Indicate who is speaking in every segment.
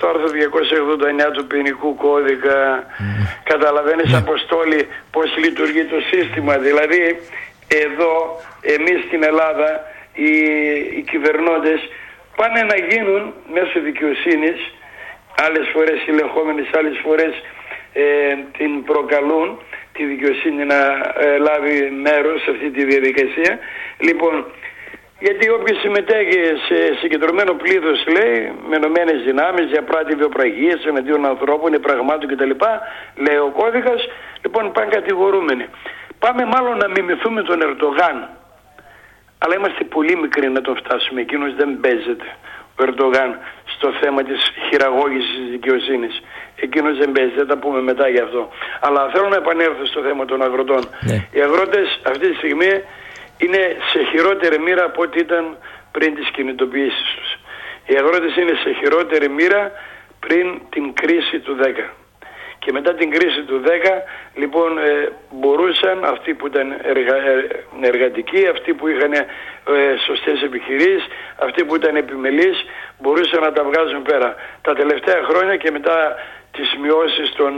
Speaker 1: το άρθρο 289 του ποινικού κώδικα. Καταλαβαίνεις, Αποστόλη, πώς λειτουργεί το σύστημα. Δηλαδή εδώ εμείς στην Ελλάδα οι κυβερνώντες πάνε να γίνουν μέσω δικαιοσύνης, άλλες φορές ελεγχόμενες, άλλες φορές την προκαλούν τη δικαιοσύνη να λάβει μέρος σε αυτή τη διαδικασία. Λοιπόν, γιατί όποιος συμμετέχει σε συγκεντρωμένο πλήθος, λέει, με ενωμένες δυνάμεις για πράτη βιοπραγίες εναντίον ανθρώπων, πραγμάτων κτλ., λέει ο κώδικας, λοιπόν πάνε κατηγορούμενοι. Πάμε μάλλον να μιμηθούμε τον Ερντογάν. Αλλά είμαστε πολύ μικροί να τον φτάσουμε. Εκείνος δεν παίζεται, ο Ερντογάν, στο θέμα της χειραγώγησης της δικαιοσύνης. Εκείνος δεν παίζει, θα τα πούμε μετά γι' αυτό. Αλλά θέλω να επανέλθω στο θέμα των αγροτών. Ναι. Οι αγρότες αυτή τη στιγμή είναι σε χειρότερη μοίρα από ό,τι ήταν πριν τις κινητοποιήσεις τους. Οι αγρότες είναι σε χειρότερη μοίρα πριν την κρίση του 10. Και μετά την κρίση του 10, λοιπόν, μπορούσαν αυτοί που ήταν εργατικοί, αυτοί που είχαν σωστές επιχειρήσεις, αυτοί που ήταν επιμελείς, μπορούσαν να τα βγάζουν πέρα. Τα τελευταία χρόνια και μετά τις μειώσεις των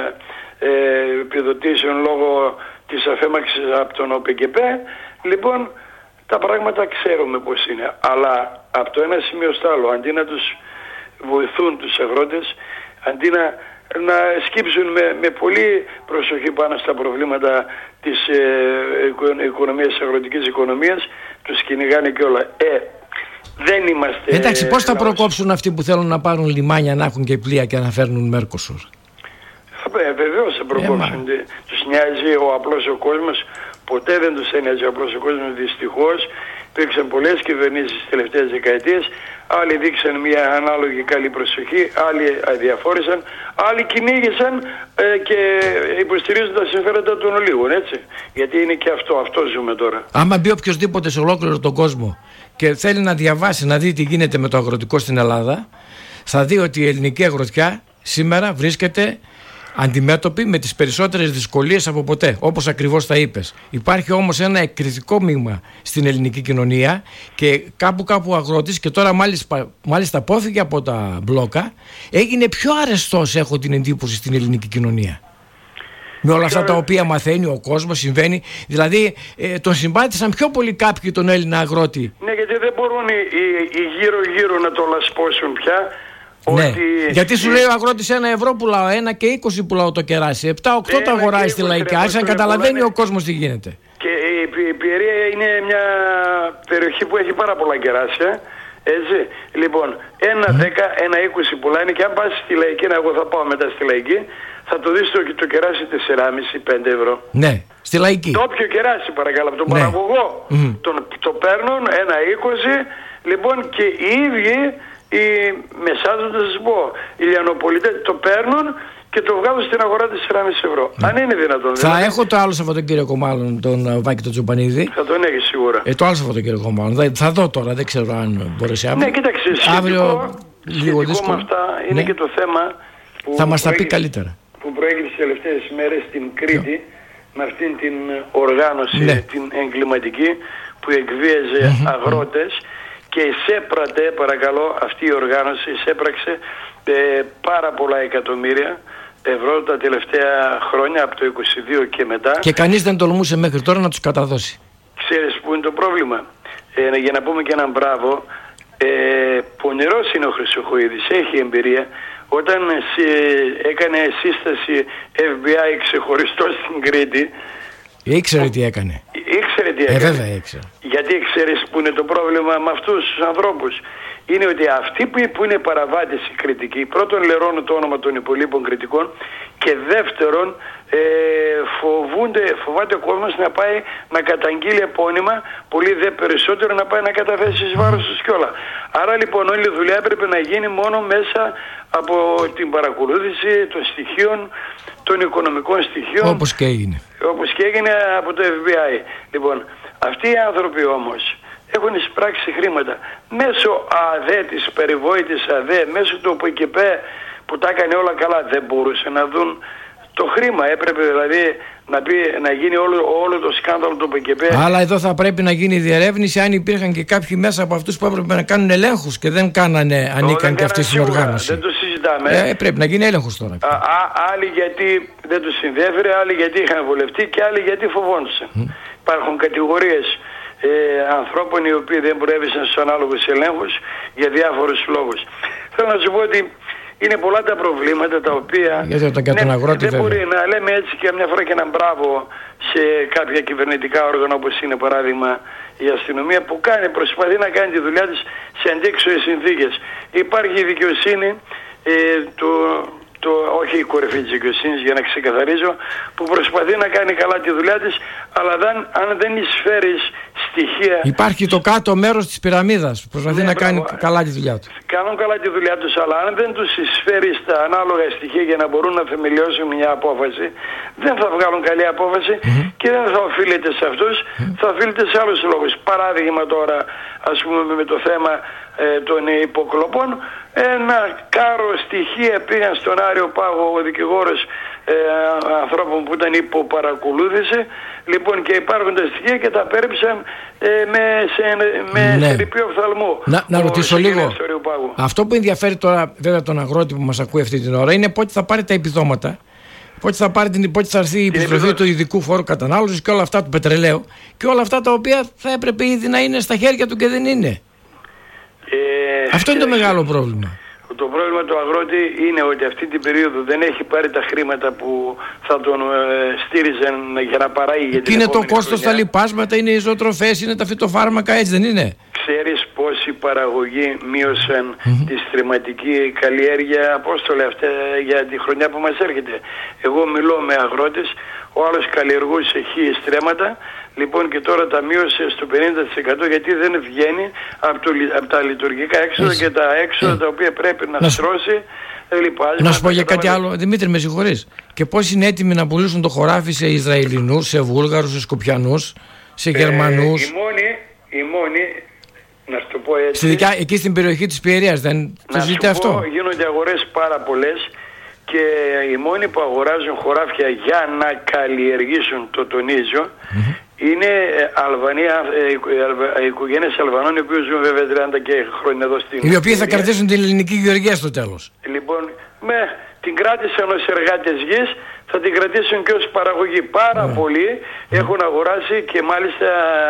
Speaker 1: επιδοτήσεων λόγω της αφέμαξης από τον ΟΠΚΠ, λοιπόν, τα πράγματα ξέρουμε πώς είναι. Αλλά από το ένα σημείο στο άλλο, αντί να τους βοηθούν τους αγρότες, αντί να σκύψουν με πολύ προσοχή πάνω στα προβλήματα της οικονομίας, της αγροτικής οικονομίας, τους κυνηγάνε και όλα. Δεν είμαστε...
Speaker 2: Εντάξει, πώς θα προκόψουν αυτοί που θέλουν να πάρουν λιμάνια, να έχουν και πλοία και να φέρνουν Μέρκοσουρ?
Speaker 1: Βεβαίως θα προκόψουν. Τους νοιάζει ο απλός ο κόσμος. Ποτέ δεν τους ένοιαζε ο απλός ο κόσμος, δυστυχώς. Υπήρξαν πολλές κυβερνήσεις τις τελευταίες δεκαετίες. Άλλοι δείξαν μια ανάλογη καλή προσοχή, άλλοι αδιαφόρησαν, άλλοι κυνήγησαν και υποστηρίζουν τα συμφέροντα των ολίγων, έτσι. Γιατί είναι και αυτό ζούμε τώρα.
Speaker 2: Άμα μπει οποιοδήποτε σε ολόκληρο τον κόσμο και θέλει να διαβάσει, να δει τι γίνεται με το αγροτικό στην Ελλάδα, θα δει ότι η ελληνική αγροτιά σήμερα βρίσκεται αντιμέτωπη με τις περισσότερες δυσκολίες από ποτέ, όπως ακριβώς τα είπες. Υπάρχει όμως ένα εκκριτικό μείγμα στην ελληνική κοινωνία και κάπου ο αγρότης, και τώρα μάλιστα απόφυγε από τα μπλόκα, έγινε πιο αρεστός, έχω την εντύπωση, στην ελληνική κοινωνία. Με όλα αυτά τα οποία μαθαίνει ο κόσμος, συμβαίνει. Δηλαδή τον συμπάθησαν πιο πολύ κάποιοι τον Έλληνα αγρότη.
Speaker 1: Ναι, γιατί δεν μπορούν οι γύρω-γύρω να το λασπώσουν πια.
Speaker 2: Ναι, ότι... γιατί σου λέει ο αγρότης 1 ευρώ πουλάω, 1 και 20 πουλάω το κεράσι, 7-8 το αγοράζει στη Λαϊκή. Άρχισε να καταλαβαίνει ο κόσμος τι γίνεται.
Speaker 1: Και η Πιερία είναι μια περιοχή που έχει πάρα πολλά κεράσια. Έτσι, λοιπόν, 1-10, 1-20 πουλάνε, και αν πας στη Λαϊκή, εγώ θα πάω μετά στη Λαϊκή, θα το δεις το κεράσι 4,5-5 ευρώ.
Speaker 2: Ναι, στη Λαϊκή.
Speaker 1: Το όποιο κεράσι, παρακαλώ, από τον παραγωγό. Το παίρνουν 1,20, λοιπόν, και οι ίδιοι οι μεσάζοντες, θα σας πω, οι λιανοπολίτες το παίρνουν και το βγάζουν στην αγορά 4,5 ευρώ. Αν είναι δυνατόν.
Speaker 2: Θα έχω το άλλο Σαββατοκύριακο μάλλον τον Βάκη τον Τζομπανίδη.
Speaker 1: Θα τον έχει σίγουρα.
Speaker 2: Το άλλο Σαββατοκύριακο μάλλον. Θα δω τώρα, δεν ξέρω αν μπορέσει αύριο.
Speaker 1: Ναι, κοίταξε,
Speaker 2: αύριο λίγο δύσκολο.
Speaker 1: Με αυτά είναι και το θέμα που
Speaker 2: θα μας τα πει καλύτερα.
Speaker 1: Που προέκυψε τις τελευταίες μέρες στην Κρήτη, με αυτήν την οργάνωση, την εγκληματική, που εκβίαζε αγρότες. Και εισέπρατε, παρακαλώ, αυτή η οργάνωση εισέπραξε πάρα πολλά εκατομμύρια ευρώ τα τελευταία χρόνια, από το 22 και μετά. Και κανείς δεν τολμούσε μέχρι τώρα να τους καταδώσει. Ξέρεις που είναι το πρόβλημα? Για να πούμε και έναν μπράβο, πονηρός είναι ο Χρυσοχοΐδης, έχει εμπειρία. Όταν έκανε σύσταση FBI ξεχωριστό στην Κρήτη, ήξερε τι έκανε. Βέβαια ήξερε. Γιατί ξέρεις που είναι το πρόβλημα με αυτούς τους ανθρώπους? Είναι ότι αυτοί που είναι παραβάτες οι κριτικοί, πρώτον λερώνουν το όνομα των υπολείπων κριτικών, και δεύτερον φοβάται ο κόσμος να πάει να καταγγείλει επώνυμα, πολύ δε περισσότερο να πάει να καταθέσει εις βάρος τους κιόλα. Άρα λοιπόν όλη η δουλειά έπρεπε να γίνει μόνο μέσα από την παρακολούθηση των στοιχείων, των οικονομικών στοιχείων. Όπως και έγινε από το FBI. Λοιπόν, αυτοί οι άνθρωποι όμως έχουν εισπράξει χρήματα μέσω ΑΔΕ, της περιβόητης ΑΔΕ, μέσω του ΟΠΚΠ που τα έκανε όλα καλά. Δεν μπορούσε να δουν το χρήμα. Έπρεπε δηλαδή να γίνει όλο το σκάνδαλο του ΠΚΠ.
Speaker 2: Αλλά εδώ θα πρέπει να γίνει διερεύνηση αν υπήρχαν και κάποιοι μέσα από αυτούς που έπρεπε να κάνουν ελέγχους και δεν κάνανε, ανήκαν και αυτή στην οργάνωση.
Speaker 1: Δεν το συζητάμε.
Speaker 2: Πρέπει να γίνει έλεγχος τώρα.
Speaker 1: Άλλοι γιατί δεν τους συνδιέφερε, άλλοι γιατί είχαν βολευτεί και άλλοι γιατί φοβόντουσαν. Υπάρχουν κατηγορίες ανθρώπων οι οποίοι δεν προέβησαν στους ανάλογους ελέγχους για διάφορους λόγους. Θέλω να σου πω ότι είναι πολλά τα προβλήματα τα οποία δεν μπορεί να λέμε έτσι και μια φορά και ένα μπράβο σε κάποια κυβερνητικά όργανα όπως είναι παράδειγμα η αστυνομία που προσπαθεί να κάνει τη δουλειά της σε αντίξωες συνθήκες. Υπάρχει η δικαιοσύνη όχι η κορυφή της δικαιοσύνης για να ξεκαθαρίζω, που προσπαθεί να κάνει καλά τη δουλειά της, αλλά αν δεν εισφέρεις στοιχεία...
Speaker 2: Υπάρχει το κάτω μέρος της πυραμίδας που προσπαθεί να κάνει καλά τη δουλειά του.
Speaker 1: Κάνουν καλά τη δουλειά τους, αλλά αν δεν τους εισφέρεις τα ανάλογα στοιχεία για να μπορούν να θεμελιώσουν μια απόφαση, δεν θα βγάλουν καλή απόφαση και δεν θα οφείλεται σε αυτούς, θα οφείλεται σε άλλους λόγους. Παράδειγμα τώρα, ας πούμε με το θέμα των υποκλοπών, ένα κάρο στοιχεία πήγαν στον Άριο Πάγο ο δικηγόρος ανθρώπων που ήταν υποπαρακολούθηση, λοιπόν, και υπάρχουν τα στοιχεία και τα πέριψαν με ρηπείο οφθαλμού.
Speaker 2: Να ρωτήσω λίγο, αυτό που ενδιαφέρει τώρα βέβαια τον αγρότη που μας ακούει αυτή την ώρα είναι πότε θα πάρει τα επιδόματα, πότε θα έρθει η επιστροφή του ειδικού φόρου κατανάλωσης και όλα αυτά του πετρελαίου και όλα αυτά τα οποία θα έπρεπε ήδη να είναι στα χέρια του και δεν είναι. Αυτό είναι το μεγάλο πρόβλημα.
Speaker 1: Το πρόβλημα του αγρότη είναι ότι αυτή την περίοδο δεν έχει πάρει τα χρήματα που θα τον στήριζαν για να παράγει για την
Speaker 2: είναι
Speaker 1: επόμενη
Speaker 2: το κόστος στα λοιπάσματα, είναι οι ζωοτροφές, είναι τα φυτοφάρμακα, έτσι δεν είναι?
Speaker 1: Ξέρεις πόσοι παραγωγοί μείωσαν τη στριμματική καλλιέργεια, Απόστολε, αυτά για τη χρονιά που μας έρχεται? Εγώ μιλώ με αγρότες, ο άλλος καλλιεργούσε 1000 στρέμματα, λοιπόν, και τώρα τα μείωσε στο 50% γιατί δεν βγαίνει από τα λειτουργικά έξοδα και τα έξοδα τα οποία πρέπει να στρώσει.
Speaker 2: Να σου πω για κάτι άλλο, Δημήτρη, με συγχωρείς. Και πώς είναι έτοιμοι να πουλήσουν το χωράφι σε Ισραηλινούς, σε Βούλγαρους, σε Σκοπιανούς, σε Γερμανούς?
Speaker 1: Οι μόνοι, να σου το πω έτσι.
Speaker 2: Εκεί στην περιοχή της Πιερίας δεν το ζητείτε αυτό?
Speaker 1: Γίνονται αγορές πάρα πολλές και οι μόνοι που αγοράζουν χωράφια για να καλλιεργήσουν, το τονίζω, είναι οικογένειες Αλβανών, οι οποίοι ζουν βέβαια 30 και χρόνια εδώ στην...
Speaker 2: Οι οποίοι θα κρατήσουν την ελληνική γεωργία στο τέλος.
Speaker 1: Λοιπόν, την κράτησαν ως εργάτες γης, θα την κρατήσουν και ως παραγωγή. Πάρα πολλοί έχουν αγοράσει και μάλιστα,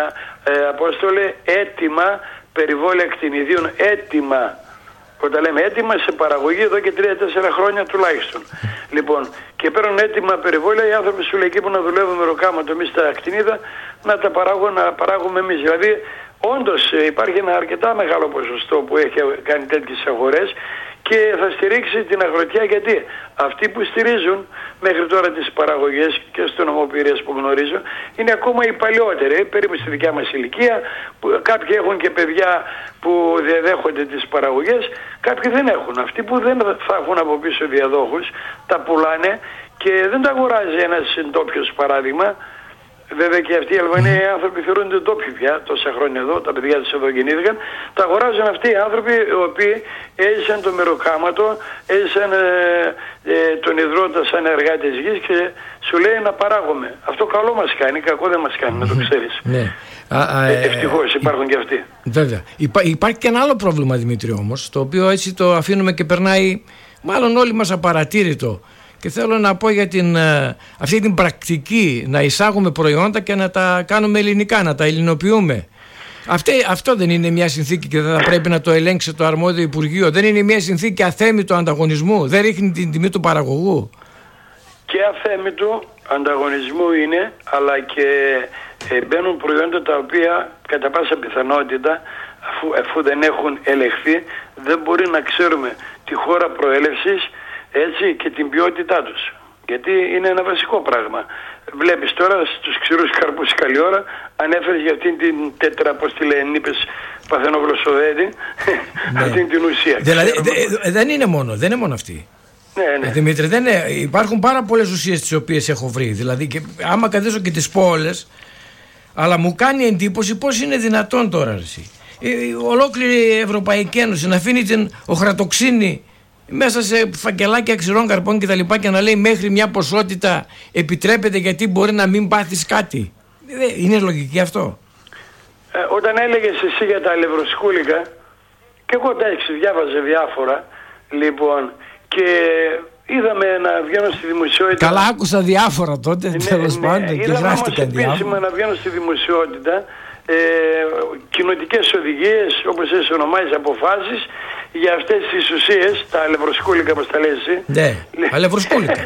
Speaker 1: Απόστολε, έτοιμα περιβόλια κτηνιδίων, έτοιμα. Όταν λέμε έτοιμα σε παραγωγή εδώ και 3-4 χρόνια τουλάχιστον. Λοιπόν, και παίρνουν έτοιμα περιβόλια οι άνθρωποι σου λέει εκεί που να δουλεύουν με ροκάματο εμείς τα κτηνίδα, να τα παράγουμε εμείς. Δηλαδή, όντως υπάρχει ένα αρκετά μεγάλο ποσοστό που έχει κάνει τέτοιες αγορές και θα στηρίξει την αγροτιά, γιατί αυτοί που στηρίζουν μέχρι τώρα τις παραγωγές και στο νομοπηρίες που γνωρίζω είναι ακόμα οι παλιότεροι, περίπου στη δικιά μας ηλικία, που κάποιοι έχουν και παιδιά που διαδέχονται τις παραγωγές, κάποιοι δεν έχουν. Αυτοί που δεν θα έχουν από πίσω διαδόχους τα πουλάνε και δεν τα αγοράζει ένας ντόπιος, παράδειγμα. Βέβαια και αυτοί οι Αλβανοί άνθρωποι θεωρούνται ντόπιοι πια, τόσα χρόνια εδώ, τα παιδιά τους εδώ γεννήθηκαν. Τα αγοράζουν αυτοί οι άνθρωποι οι οποίοι έζησαν το μεροκάματο, έζησαν τον υδρότα σαν εργάτες γης και σου λέει να παράγουμε. Αυτό καλό μας κάνει, κακό δεν μας κάνει, να το ξέρεις. Ευτυχώς υπάρχουν και αυτοί.
Speaker 2: Βέβαια. Υπάρχει και ένα άλλο πρόβλημα, Δημήτρη, όμως, το οποίο έτσι το αφήνουμε και περνάει μάλλον όλοι μας απαρατήρητο. Και θέλω να πω για αυτή την πρακτική να εισάγουμε προϊόντα και να τα κάνουμε ελληνικά, να τα ελληνοποιούμε. Αυτό δεν είναι μια συνθήκη και δεν θα πρέπει να το ελέγξει το αρμόδιο Υπουργείο? Δεν είναι μια συνθήκη αθέμητου ανταγωνισμού? Δεν ρίχνει την τιμή του παραγωγού?
Speaker 1: Και αθέμητου ανταγωνισμού είναι, αλλά και μπαίνουν προϊόντα τα οποία κατά πάσα πιθανότητα, αφού δεν έχουν ελεγχθεί, δεν μπορεί να ξέρουμε τη χώρα προέλευσης, έτσι, και την ποιότητά τους. Γιατί είναι ένα βασικό πράγμα. Βλέπεις τώρα στους ξηρούς καρπούς καλή ώρα, ανέφερες για αυτήν την τέτρα, πώς τη λένε, είπες, παθενογλωσσοδέτη, αυτήν την ουσία.
Speaker 2: Δηλαδή δεν είναι μόνο αυτή.
Speaker 1: Ναι.
Speaker 2: Δημήτρη, υπάρχουν πάρα πολλές ουσίες τις οποίες έχω βρει. Δηλαδή, και, άμα καθίσω και τις πω όλες, αλλά μου κάνει εντύπωση πώς είναι δυνατόν τώρα εσύ, ολόκληρη η Ευρωπαϊκή Ένωση να αφήνει την οχρατοξίνη μέσα σε φακελάκια ξηρών καρπών και τα λοιπά, και να λέει μέχρι μια ποσότητα επιτρέπεται γιατί μπορεί να μην πάθεις κάτι. Είναι λογική αυτό?
Speaker 1: Όταν έλεγες εσύ για τα αλευροσκούλικα, και εγώ εντάξει διάβαζε διάφορα, λοιπόν, και είδαμε να βγαίνω στη δημοσιότητα.
Speaker 2: Καλά, άκουσα διάφορα τότε, τέλος πάντων, και γράφτηκαν διάφορα.
Speaker 1: Είδαμε να βγαίνουν στη δημοσιότητα κοινοτικές οδηγίες, όπως εσύ ονομάζεις, αποφάσεις για αυτές τις ουσίες, τα αλευροσκούλικα, όπως τα λες εσύ.
Speaker 2: Ναι, αλευροσκούλικα.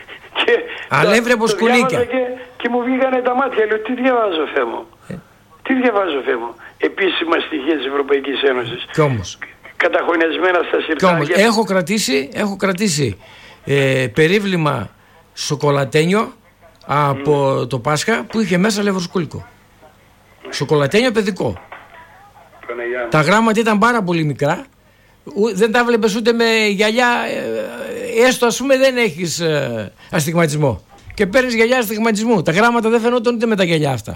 Speaker 2: Αλεύρεμποσκουλίκια.
Speaker 1: Και μου βγήκανε τα μάτια, λέω τι διαβάζω, Θεέ μου. Τι διαβάζω, Θεέ μου? Επίσημα στοιχεία της Ευρωπαϊκής Ένωσης.
Speaker 2: Κι όμως.
Speaker 1: Καταχωνιασμένα στα συρτάρια.
Speaker 2: Κι όμως έχω κρατήσει περίβλημα σοκολατένιο από το Πάσχα που είχε μέσα αλευροσκούλικο. Σοκολατένιο παιδικό. Τα γράμματα ήταν πάρα πολύ μικρά. Δεν τα βλέπεις ούτε με γυαλιά. Έστω ας πούμε δεν έχεις αστιγματισμό και παίρνεις γυαλιά αστιγματισμού. Τα γράμματα δεν φαινόταν ούτε με τα γυαλιά αυτά.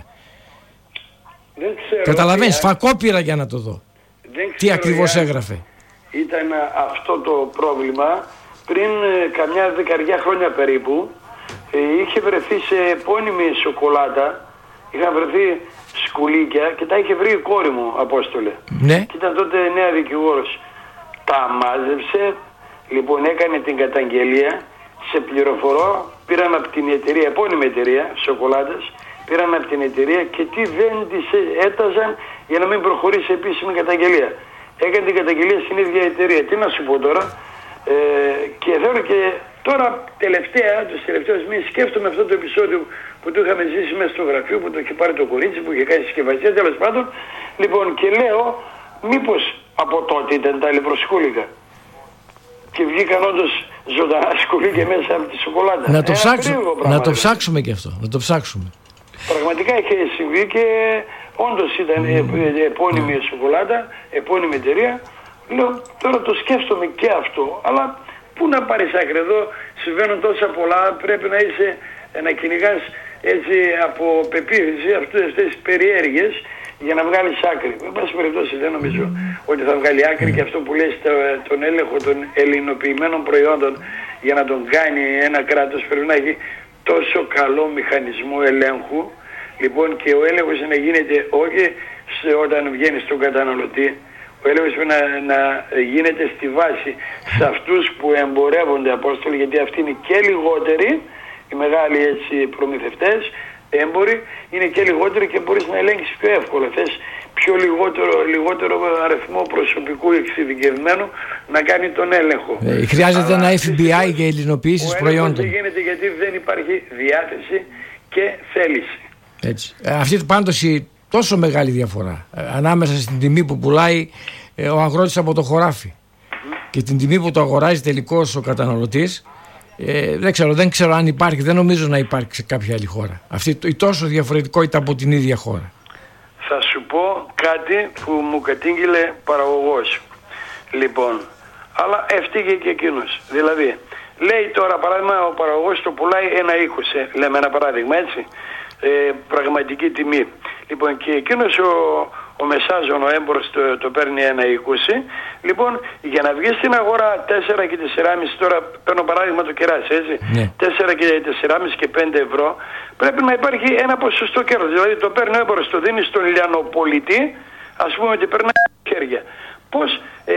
Speaker 2: Καταλαβαίνεις, φακόπηρα για να το δω. Τι ακριβώς έγραφε.
Speaker 1: Ήταν αυτό το πρόβλημα πριν καμιά 10 χρόνια περίπου. Είχε βρεθεί σε επώνυμη σοκολάτα, είχαν βρεθεί σκουλίκια και τα είχε βρει η κόρη μου, Απόστολε.
Speaker 2: Ναι.
Speaker 1: Και ήταν τότε νέα δικηγόρος. Τα μάζεψε, λοιπόν έκανε την καταγγελία, σε πληροφορώ, πήραν από την εταιρεία, επώνυμη εταιρεία σοκολάτες, πήραν από την εταιρεία και τι δεν τις έταζαν για να μην προχωρήσει επίσημη καταγγελία. Έκανε την καταγγελία στην ίδια εταιρεία. Τι να σου πω τώρα, και θέλω και τώρα τους τελευταίους μήνες σκέφτομαι αυτό το επεισόδιο που το είχαμε ζήσει μέσα στο γραφείο, που το είχε πάρει το κορίτσι, που είχε κάνει συσκευασία, τέλος πάντων. Λοιπόν, και λέω, μήπως από τότε ήταν τα αλευροσκούλικα και βγήκαν όντως ζωντανά σκουλίκια μέσα από τη σοκολάτα.
Speaker 2: Να το ψάξουμε και αυτό, να το ψάξουμε.
Speaker 1: Πραγματικά είχε συμβεί και όντως ήταν επώνυμη σοκολάτα, επώνυμη εταιρεία. Λέω, τώρα το σκέφτομαι και αυτό, αλλά πού να πάρεις άκρη? Εδώ συμβαίνουν τόσα πολλά, πρέπει να είσαι, να κυνηγάς έτσι από πεποίθηση αυτές τις περιέργειες για να βγάλεις άκρη. Με πάση περιπτώσει δεν νομίζω ότι θα βγάλει άκρη, και αυτό που λες τον έλεγχο των ελληνοποιημένων προϊόντων για να τον κάνει ένα κράτος πρέπει να έχει τόσο καλό μηχανισμό ελέγχου, λοιπόν, και ο έλεγχος να γίνεται όχι όταν βγαίνει στον καταναλωτή. Ο έλεγχος πρέπει να γίνεται στη βάση σε αυτούς που εμπορεύονται, Απόστολοι, γιατί αυτοί είναι και λιγότεροι, οι μεγάλοι έτσι προμηθευτές, έμποροι, είναι και λιγότεροι και μπορείς να ελέγξεις πιο εύκολα. Θες πιο λιγότερο αριθμό προσωπικού εξειδικευμένου να κάνει τον έλεγχο.
Speaker 2: Χρειάζεται ένα FBI για ελληνοποιήσεις προϊόντων.
Speaker 1: Δεν γίνεται γιατί δεν υπάρχει διάθεση και θέληση.
Speaker 2: Έτσι. Αυτή πάντως η τόσο μεγάλη διαφορά ανάμεσα στην τιμή που πουλάει ο αγρότης από το χωράφι και την τιμή που το αγοράζει τελικώς ο καταναλωτής, δεν ξέρω αν υπάρχει, δεν νομίζω να υπάρχει σε κάποια άλλη χώρα αυτή η τόσο διαφορετικότητα από την ίδια χώρα.
Speaker 1: Θα σου πω κάτι που μου κατήγγειλε παραγωγός, λοιπόν, αλλά ευτύχε και εκείνος. Δηλαδή λέει τώρα παράδειγμα ο παραγωγός το πουλάει 1,20, λέμε ένα παράδειγμα, έτσι, πραγματική τιμή. Λοιπόν, και εκείνος ο μεσάζων, ο έμπορος το παίρνει 1,20. Λοιπόν, για να βγει στην αγορά 4 και 4,5, τώρα παίρνω παράδειγμα το κεράσι, έτσι, ναι. 4 και 4,5 και 5 ευρώ, πρέπει να υπάρχει ένα ποσοστό κέρδος. Δηλαδή το παίρνει ο έμπορος, το δίνει στον λιανοπολιτή, ας πούμε ότι περνάει χέρια. Πώς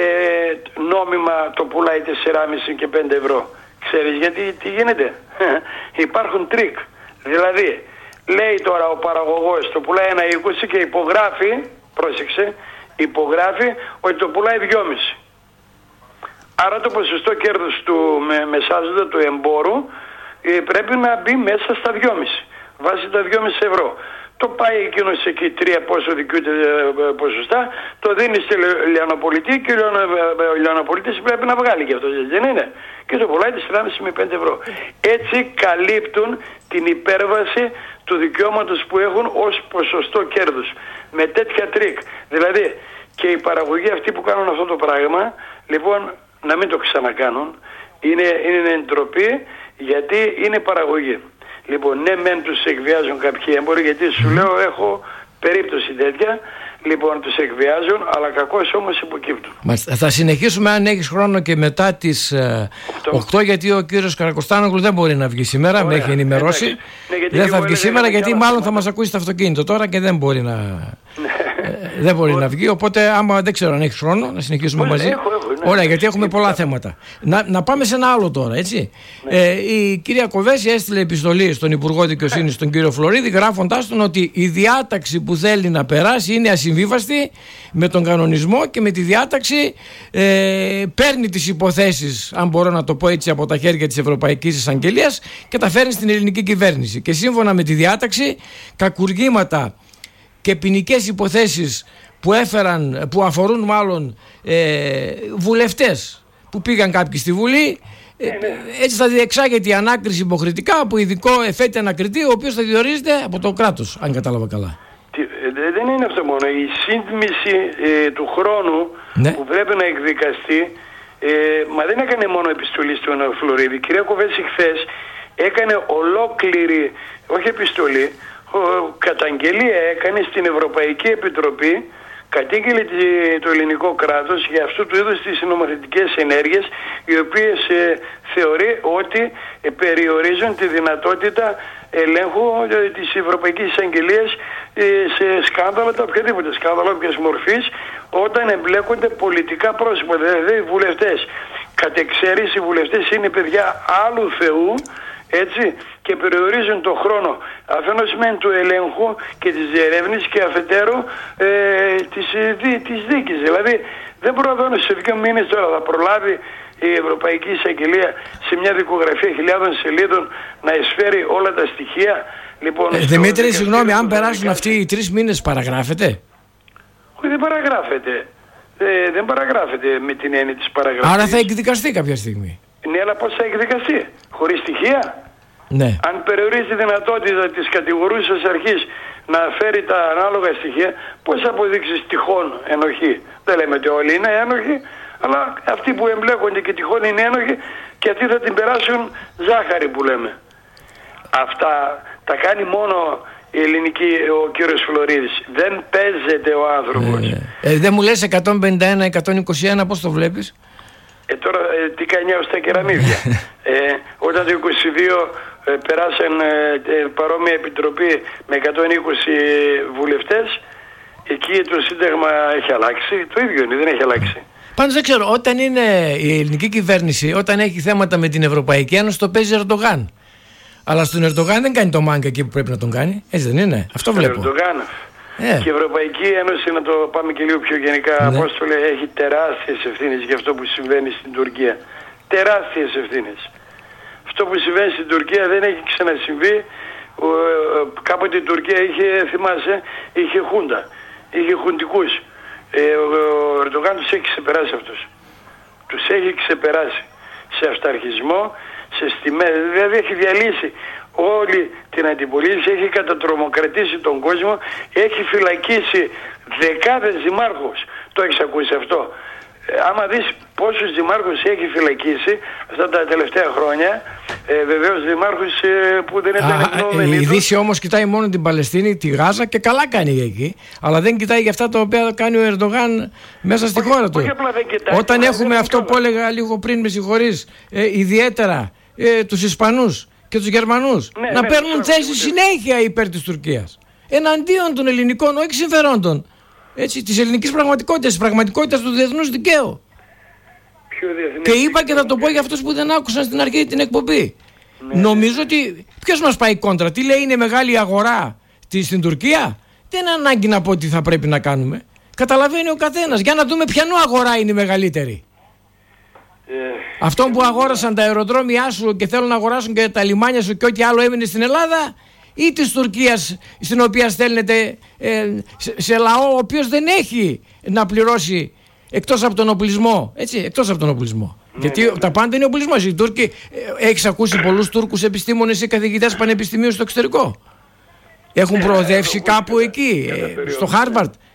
Speaker 1: νόμιμα το πουλάει 4,5 και 5 ευρώ? Ξέρεις γιατί τι γίνεται? Υπάρχουν τρίκ. Δηλαδή λέει τώρα ο παραγωγός το πουλάει 1,20 και υπογράφει, πρόσεξε, υπογράφει ότι το πουλάει 2,5. Άρα το ποσοστό κέρδους του μεσάζοντα του εμπόρου πρέπει να μπει μέσα στα 2,5. Βάζει τα 2,5 ευρώ. Το πάει εκείνος εκεί 3 πόσο δικαιούται ποσοστά, το δίνει στη λιανοπολιτή και ο λιανοπολιτής πρέπει να βγάλει και αυτό, δεν είναι? Και το πουλάει 4,5 με 5 ευρώ. Έτσι καλύπτουν την υπέρβαση του δικαιώματος που έχουν ως ποσοστό κέρδους. Με τέτοια τρίκ. Δηλαδή και οι παραγωγοί αυτοί που κάνουν αυτό το πράγμα, λοιπόν, να μην το ξανακάνουν. Είναι ντροπή, γιατί είναι παραγωγή. Λοιπόν, ναι, μεν τους εκβιάζουν κάποιοι έμποροι, γιατί σου λέω έχω περίπτωση τέτοια. λοιπόν τους εκβιάζουν, αλλά κακώς όμως υποκύπτουν.
Speaker 2: Θα συνεχίσουμε αν έχεις χρόνο και μετά τις 8, γιατί ο κύριος Καρακοστάνογλου δεν μπορεί να βγει σήμερα. Με έχει ενημερώσει.
Speaker 1: Ναι,
Speaker 2: δεν θα βγει σήμερα γιατί μάλλον θα μας ακούσει στο αυτοκίνητο τώρα και δεν μπορεί να... δεν μπορεί να βγει, οπότε άμα δεν ξέρω αν έχεις χρόνο να συνεχίσουμε μαζί.
Speaker 1: Έχω,
Speaker 2: ωραία, γιατί έχουμε πολλά θέματα. Να πάμε σε ένα άλλο τώρα, έτσι. Η κυρία Κοβέση έστειλε επιστολή στον Υπουργό Δικαιοσύνης, τον κύριο Φλωρίδη, γράφοντάς τον ότι η διάταξη που θέλει να περάσει είναι ασυμβίβαστη με τον κανονισμό και με τη διάταξη παίρνει τις υποθέσεις, αν μπορώ να το πω έτσι, από τα χέρια της Ευρωπαϊκής Εισαγγελίας και τα φέρνει στην ελληνική κυβέρνηση. Και σύμφωνα με τη διάταξη, κακουργήματα και ποινικές υποθέσεις που αφορούν μάλλον βουλευτές που πήγαν κάποιοι στη Βουλή, έτσι θα διεξάγεται η ανάκριση υποχρεωτικά από ειδικό εφέτη ανακριτή, ο οποίος θα διορίζεται από το κράτος, αν κατάλαβα καλά.
Speaker 1: Δεν είναι αυτό μόνο. Η σύντμηση του χρόνου που πρέπει να εκδικαστεί, μα δεν έκανε μόνο επιστολή στον Φλωρίδη. Η κυρία Κοβέση χθες έκανε ολόκληρη, όχι επιστολή, καταγγελία έκανε στην Ευρωπαϊκή Επιτροπή, κατήγγειλε το ελληνικό κράτος για αυτού του είδους τις νομοθετικές ενέργειες, οι οποίες θεωρεί ότι περιορίζουν τη δυνατότητα ελέγχου της Ευρωπαϊκής Εισαγγελίας σε σκάνδαλα, τα οποιαδήποτε σκάνδαλα όποιας μορφής, όταν εμπλέκονται πολιτικά πρόσωπα, δηλαδή οι βουλευτές. Κατ' εξαίρεση οι βουλευτές είναι παιδιά άλλου Θεού, έτσι, και περιορίζουν τον χρόνο αφενός μεν του ελέγχου και της διερεύνησης και αφετέρου της δίκης. Δηλαδή δεν προλαβαίνω σε 2 μήνες τώρα θα προλάβει η Ευρωπαϊκή Εισαγγελία σε μια δικογραφία 1000 σελίδων να εισφέρει όλα τα στοιχεία. Λοιπόν,
Speaker 2: Δημήτρη, συγγνώμη, αν περάσουν αυτοί οι 3 μήνες παραγράφεται?
Speaker 1: Όχι, δεν παραγράφεται. Δεν παραγράφεται με την έννοια της παραγραφής.
Speaker 2: Άρα θα εκδικαστεί κάποια στιγμή.
Speaker 1: Ναι, αλλά πώς θα εκδικαστεί? Χωρίς στοιχεία?
Speaker 2: Ναι.
Speaker 1: Αν περιορίζει τη δυνατότητα της κατηγορούσας αρχής να φέρει τα ανάλογα στοιχεία, πώς θα αποδείξεις τυχόν ενοχή? Δεν λέμε ότι όλοι είναι ένοχοι, αλλά αυτοί που εμπλέκονται και τυχόν είναι ένοχοι και αυτοί θα την περάσουν ζάχαρη που λέμε. Αυτά τα κάνει μόνο η ελληνική, ο κύριος Φλωρίδης. Δεν παίζεται ο άνθρωπος.
Speaker 2: Δεν μου λες 151-121, πώς το βλέπεις?
Speaker 1: Τώρα τι κάνει ως τα κεραμίδια. Όταν το 22 περάσαν παρόμοια επιτροπή με 120 βουλευτές, εκεί το Σύνταγμα έχει αλλάξει. Το ίδιο είναι, δεν έχει αλλάξει.
Speaker 2: Πάντως δεν ξέρω, όταν είναι η ελληνική κυβέρνηση, όταν έχει θέματα με την Ευρωπαϊκή Ένωση, το παίζει Ερντογάν. Αλλά στον Ερντογάν δεν κάνει το μάγκα εκεί που πρέπει να τον κάνει. Έτσι δεν είναι? Αυτό βλέπω.
Speaker 1: Ερντογάν. Και η Ευρωπαϊκή Ένωση, να το πάμε και λίγο πιο γενικά, Απόστολε, έχει τεράστιες ευθύνες για αυτό που συμβαίνει στην Τουρκία. Τεράστιες ευθύνες. Αυτό που συμβαίνει στην Τουρκία δεν έχει ξανασυμβεί. Κάποτε η Τουρκία είχε, θυμάσαι, είχε χούντα. Είχε χουντικούς. Ο Ερντογάν τους έχει ξεπεράσει αυτούς. Τους έχει ξεπεράσει. Σε αυταρχισμό, σε στιμές. Δηλαδή έχει διαλύσει όλη την αντιπολίτευση, έχει κατατρομοκρατήσει τον κόσμο, έχει φυλακίσει δεκάδες δημάρχους. Το έχεις ακούσει αυτό? Άμα δεις πόσους δημάρχους έχει φυλακίσει αυτά τα τελευταία χρόνια, βεβαίως δημάρχους που δεν ήταν ευνοούμενοι.
Speaker 2: Η Δύση όμως κοιτάει μόνο την Παλαιστίνη, τη Γάζα, και καλά κάνει εκεί, αλλά δεν κοιτάει για αυτά τα οποία κάνει ο Ερντογάν μέσα στη χώρα του. Όταν έχουμε αυτό που έλεγα λίγο πριν, με συγχωρείς, ιδιαίτερα τους Ισπανούς και τους Γερμανούς να παίρνουν θέση συνέχεια υπέρ της Τουρκίας, εναντίον των ελληνικών, όχι συμφερόντων, έτσι, της ελληνικής πραγματικότητας, της πραγματικότητας του διεθνούς δικαίου. Και είπα και θα το πω για αυτούς που δεν άκουσαν στην αρχή την εκπομπή. Νομίζω ότι ποιος μας πάει κόντρα? Τι λέει, είναι μεγάλη αγορά στην Τουρκία? Δεν είναι ανάγκη να πω τι θα πρέπει να κάνουμε. Καταλαβαίνει ο καθένας. Για να δούμε ποιανού αγορά είναι η μεγαλύτερη. Αυτόν που αγόρασαν τα αεροδρόμια σου και θέλουν να αγοράσουν και τα λιμάνια σου και ό,τι άλλο έμεινε στην Ελλάδα, ή της Τουρκίας, στην οποία στέλνεται σε λαό ο οποίος δεν έχει να πληρώσει εκτός από τον οπλισμό, έτσι, εκτός από τον οπλισμό. Γιατί τα πάντα είναι οπλισμός. Οι Τούρκοι, έχεις ακούσει πολλούς Τούρκους επιστήμονες ή καθηγητές πανεπιστημίου στο εξωτερικό? Έχουν προοδεύσει κάπου εκεί, στο Χάρβαρτ?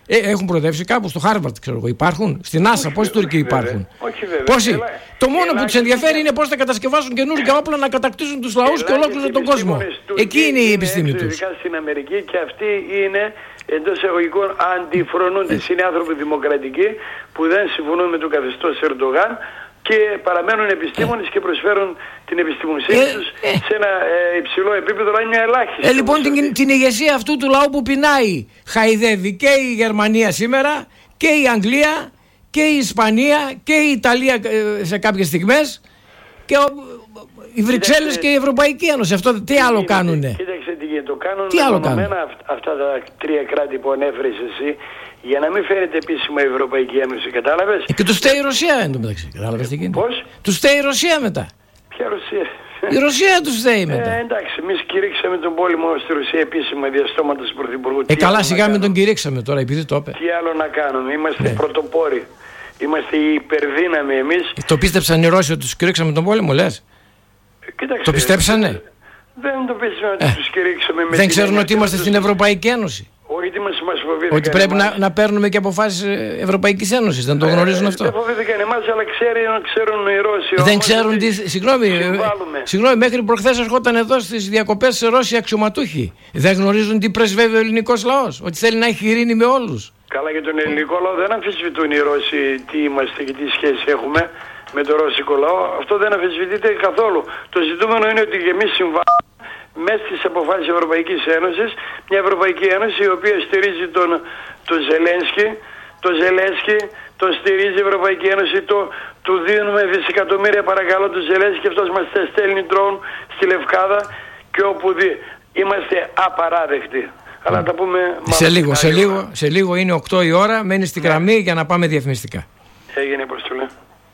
Speaker 2: Έχουν προοδεύσει κάπου στο Χάρβαρτ, ξέρω εγώ, υπάρχουν. Στην NASA, πόσοι Τούρκοι υπάρχουν?
Speaker 1: Όχι βέβαια.
Speaker 2: Πόσοι? Το μόνο που τους ενδιαφέρει είναι πώς θα κατασκευάσουν καινούργια όπλα να κατακτήσουν τους λαούς και ολόκληρο τον κόσμο. Εκεί είναι η επιστήμη τους.
Speaker 1: Ειδικά στην Αμερική, και αυτοί είναι εντός εισαγωγικών αντιφρονούντες. Είναι άνθρωποι δημοκρατικοί που δεν συμφωνούν με το καθεστώς Ερντογάν και παραμένουν επιστήμονες και προσφέρουν την επιστημοσύνη τους σε ένα υψηλό επίπεδο, αλλά είναι ελάχιστο.
Speaker 2: Λοιπόν, την ηγεσία αυτού του λαού που πεινάει χαϊδεύει και η Γερμανία σήμερα και η Αγγλία και η Ισπανία και η Ιταλία σε κάποιες στιγμές και οι Βρυξέλλες και η Ευρωπαϊκή Ένωση. Αυτό τι άλλο κάνουνε?
Speaker 1: Κοίταξε τι γίνεται. Το κάνουν μεμονωμένα αυτά τα τρία κράτη που ανέφερες εσύ, για να μην φέρεται επίσημα η Ευρωπαϊκή Ένωση, κατάλαβες?
Speaker 2: Και τους φταίει η Ρωσία εν τω μεταξύ. Κατάλαβες τι γίνεται?
Speaker 1: Πώς?
Speaker 2: Τους φταίει η Ρωσία μετά.
Speaker 1: Ποια Ρωσία?
Speaker 2: Η Ρωσία τους φταίει μετά.
Speaker 1: Εντάξει, εμείς κηρύξαμε τον πόλεμο στη Ρωσία επίσημα διαστόματος του Πρωθυπουργού.
Speaker 2: Καλά, σιγά μην τον κηρύξαμε τώρα, επειδή το είπε.
Speaker 1: Τι άλλο να κάνουμε? Είμαστε πρωτοπόροι. Είμαστε η υπερδύναμη εμείς.
Speaker 2: Το πίστεψαν οι Ρώσοι ότι τους κηρύξαμε τον πόλεμο, λες?
Speaker 1: Κοίταξε,
Speaker 2: το πιστέψανε?
Speaker 1: Δεν το πίστεψαν ότι τους κηρύξαμε.
Speaker 2: Δεν ξέρουν ότι είμαστε στην Ευρωπαϊκή Ένωση?
Speaker 1: Όχι, τι μας φοβήθηκαν.
Speaker 2: Ότι πρέπει να παίρνουμε και αποφάσεις Ευρωπαϊκής Ένωσης. Δεν το γνωρίζουν αυτό?
Speaker 1: Δεν φοβήθηκαν εμάς, αλλά ξέρουν οι Ρώσοι.
Speaker 2: Δεν ξέρουν τι. Συγγνώμη, μέχρι προχθές ερχόταν εδώ στις διακοπές σε Ρώσοι αξιωματούχοι. Δεν γνωρίζουν τι πρεσβεύει ο ελληνικός λαός? Ότι θέλει να έχει ειρήνη με όλους.
Speaker 1: Καλά, για τον ελληνικό λαό δεν αμφισβητούν οι Ρώσοι τι είμαστε και τι σχέση έχουμε με τον ρώσικο λαό. Αυτό δεν αμφισβητείται καθόλου. Το ζητούμενο είναι ότι εμείς συμβάλλουμε μέσα στις αποφάσεις της Ευρωπαϊκής Ένωσης, μια Ευρωπαϊκή Ένωση η οποία στηρίζει τον Ζελένσκι, τον στηρίζει η Ευρωπαϊκή Ένωση, του δίνουμε δισεκατομμύρια παρακαλώ του Ζελένσκι και αυτός μας στέλνει ντρόουν στη Λευκάδα και όπου είμαστε απαράδεκτοι. Αλλά τα πούμε
Speaker 2: σε λίγο είναι 8 η ώρα, μένει στη γραμμή για να πάμε διαφημιστικά.
Speaker 1: Έγινε υποστολή.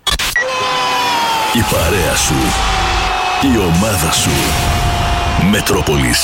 Speaker 3: Η παρέα σου, η ομάδα σου. Μετρόπολης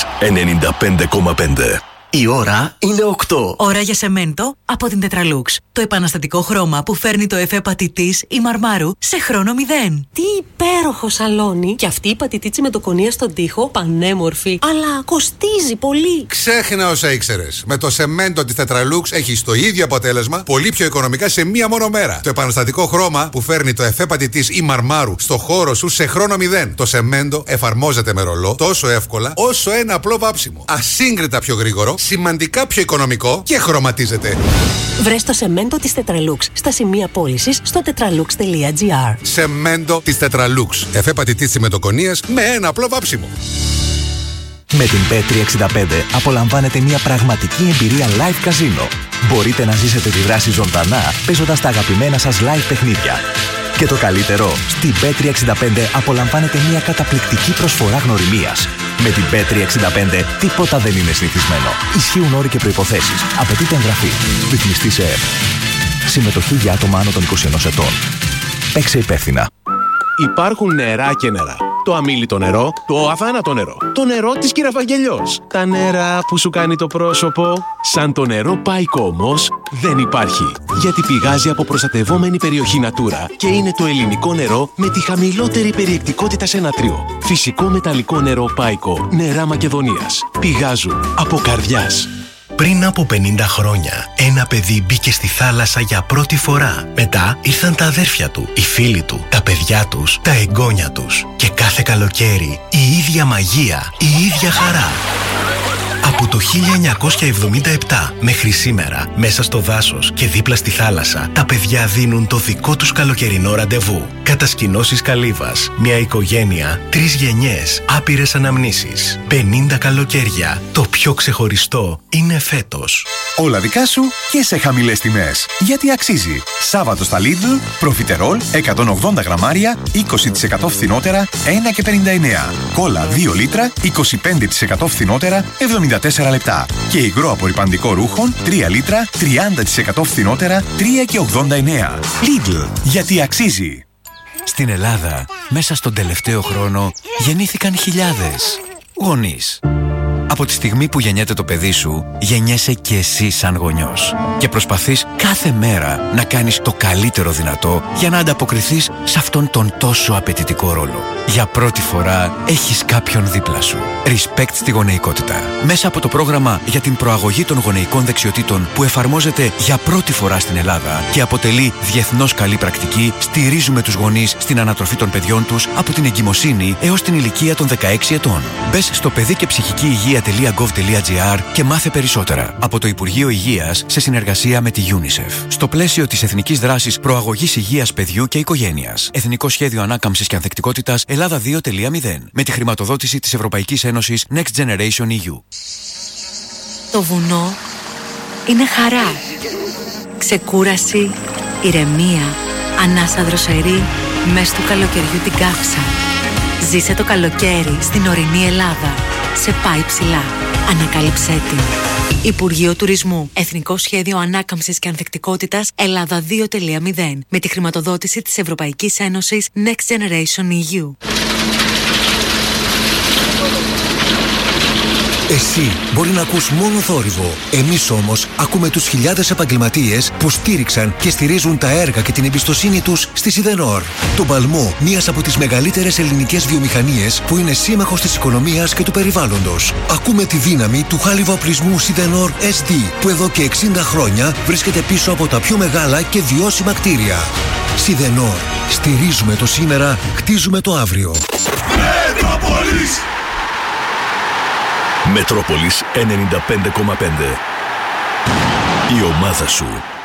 Speaker 3: 95,5.
Speaker 4: Η ώρα είναι 8.
Speaker 5: Ώρα για σεμέντο από την Τετραλούξ. Το επαναστατικό χρώμα που φέρνει το εφέ πατητής ή μαρμάρου σε χρόνο 0.
Speaker 6: Τι υπέροχο σαλόνι! Και αυτή η πατητίτσι με το κονία στον τοίχο, πανέμορφη. Αλλά κοστίζει πολύ.
Speaker 7: Ξέχνα όσα ήξερες. Με το σεμέντο της Τετραλούξ έχεις το ίδιο αποτέλεσμα, πολύ πιο οικονομικά σε μία μόνο μέρα. Το επαναστατικό χρώμα που φέρνει το εφέ πατητής ή μαρμάρου στο χώρο σου σε χρόνο 0. Το σεμέντο εφαρμόζεται με ρολό τόσο εύκολα όσο ένα απλό βάψιμο. Ασύγκριτα πιο γρήγορο, σημαντικά πιο οικονομικό και χρωματίζεται.
Speaker 6: Βρες το σεμέντο της Τετραλούξ στα σημεία πώλησης στο tetralux.gr.
Speaker 7: Σεμέντο της Τετραλούξ. Εφέ πατητής τσιμεντοκονίας με ένα απλό βάψιμο.
Speaker 4: Με την Bet365 απολαμβάνετε μια πραγματική εμπειρία live καζίνο. Μπορείτε να ζήσετε τη δράση ζωντανά παίζοντας τα αγαπημένα σας live παιχνίδια. Και το καλύτερο, στην Bet365 απολαμβάνετε μια καταπληκτική προσφορά γνωριμίας. Με την Bet365 τίποτα δεν είναι συνηθισμένο. Ισχύουν όροι και προϋποθέσεις. Απαιτείται εγγραφή. Ρυθμιστή σε ΕΕΠ. Συμμετοχή για άτομα άνω των 21 ετών. Παίξε υπεύθυνα.
Speaker 8: Υπάρχουν νερά και νερά. Το αμίλητο νερό, το αδάνατο νερό. Το νερό της Κυραφαγγελιός. Τα νερά που σου κάνει το πρόσωπο. Σαν το νερό Πάικο όμως δεν υπάρχει. Γιατί πηγάζει από προστατευόμενη περιοχή Natura και είναι το ελληνικό νερό με τη χαμηλότερη περιεκτικότητα σε νατρίο. Φυσικό μεταλλικό νερό Πάικο. Νερά Μακεδονίας. Πηγάζουν από καρδιάς.
Speaker 4: Πριν από 50 χρόνια, ένα παιδί μπήκε στη θάλασσα για πρώτη φορά. Μετά ήρθαν τα αδέρφια του, οι φίλοι του, τα παιδιά τους, τα εγγόνια τους. Και κάθε καλοκαίρι, η ίδια μαγεία, η ίδια χαρά. Από το 1977 μέχρι σήμερα, μέσα στο δάσος και δίπλα στη θάλασσα, τα παιδιά δίνουν το δικό τους καλοκαιρινό ραντεβού. Κατασκηνώσεις Καλύβας, μια οικογένεια, 3 γενιές, άπειρες αναμνήσεις, 50 καλοκαίρια. Το πιο ξεχωριστό είναι φέτος.
Speaker 9: Όλα δικά σου και σε χαμηλές τιμές. Γιατί αξίζει. Σάββατο στα Lidl, προφιτερόλ 180 γραμμάρια, 20% φθηνότερα, 1,59. Κόλλα 2 λίτρα, 25% φθηνότερα, 74 λεπτά. Και υγρό απορρυπαντικό ρούχων 3 λίτρα, 30% φθηνότερα, 3,89. Lidl, γιατί αξίζει.
Speaker 4: Στην Ελλάδα, μέσα στον τελευταίο χρόνο, γεννήθηκαν χιλιάδες γονείς.
Speaker 10: Από τη στιγμή που γεννιέται το παιδί σου, γεννιέσαι και εσύ σαν γονιός. Και προσπαθείς κάθε μέρα να κάνεις το καλύτερο δυνατό για να ανταποκριθείς σε αυτόν τον τόσο απαιτητικό ρόλο. Για πρώτη φορά έχεις κάποιον δίπλα σου. Respect στη γονεϊκότητα. Μέσα από το πρόγραμμα για την προαγωγή των γονεϊκών δεξιοτήτων που εφαρμόζεται για πρώτη φορά στην Ελλάδα και αποτελεί διεθνώς καλή πρακτική, στηρίζουμε τους γονείς στην ανατροφή των παιδιών τους από την εγκυμοσύνη έως την ηλικία των 16 ετών. Μπες στο παιδικεψυχικηυγεία.gov.gr και μάθε περισσότερα από το Υπουργείο Υγείας σε συνεργασία με τη UNICEF. Στο πλαίσιο της Εθνικής Δράσης Προαγωγής Υγείας Παιδιού και Οικογένειας. Εθνικό Σχέδιο Ανάκαμψης και Ανθεκτικότητας Ελλάδα 2.0 με τη χρηματοδότηση της Ευρωπαϊκής Ένωσης Next Generation EU.
Speaker 5: Το βουνό είναι χαρά, ξεκούραση, ηρεμία, ανάσα δροσερή μες του καλοκαιριού την καύσα. Ζήσε το καλοκαίρι στην ορεινή Ελλάδα. Σε πάει ψηλά. Ανακάλυψέ την. Υπουργείο Τουρισμού. Εθνικό Σχέδιο Ανάκαμψης και Ανθεκτικότητας Ελλάδα 2.0 με τη χρηματοδότηση της Ευρωπαϊκής Ένωσης Next Generation EU.
Speaker 11: Εσύ μπορεί να ακούς μόνο θόρυβο. Εμείς όμως ακούμε τους χιλιάδες επαγγελματίες που στήριξαν και στηρίζουν τα έργα και την εμπιστοσύνη τους στη Σιδενόρ. Το παλμό, μίας από τις μεγαλύτερες ελληνικές βιομηχανίες που είναι σύμμαχος της οικονομίας και του περιβάλλοντος. Ακούμε τη δύναμη του χάλιβα-οπλισμού Σιδενόρ SD που εδώ και 60 χρόνια βρίσκεται πίσω από τα πιο μεγάλα και βιώσιμα κτίρια. Σιδενόρ. Στηρίζουμε το σήμερα, χτίζουμε το αύριο.
Speaker 3: Μετρόπολης 95,5. Η ομάδα σου.